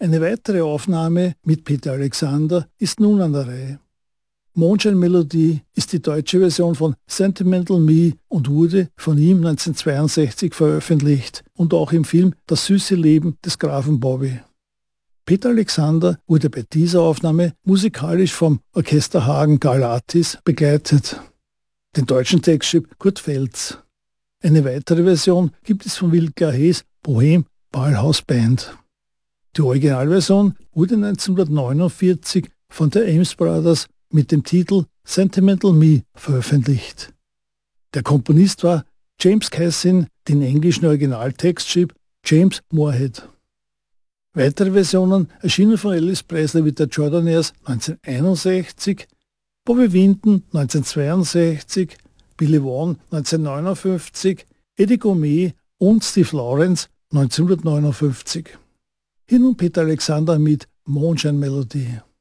Eine weitere Aufnahme mit Peter Alexander ist nun an der Reihe. Mondscheinmelodie ist die deutsche Version von Sentimental Me und wurde von ihm 1962 veröffentlicht und auch im Film Das süße Leben des Grafen Bobby. Peter Alexander wurde bei dieser Aufnahme musikalisch vom Orchester Hagen Galatis begleitet. Den deutschen Text schrieb Kurt Feltz. Eine weitere Version gibt es von Wilke Ahes Bohem Ballhaus Band. Die Originalversion wurde 1949 von der Ames Brothers mit dem Titel Sentimental Me veröffentlicht. Der Komponist war James Cassin, den englischen Originaltext schrieb James Moorhead. Weitere Versionen erschienen von Elvis Presley with the Jordanaires 1961, Bobby Vinton 1962, Billy Vaughan 1959, Eddie Gourmet und Steve Lawrence 1959. Hier nun Peter Alexander mit Mondscheinmelodie.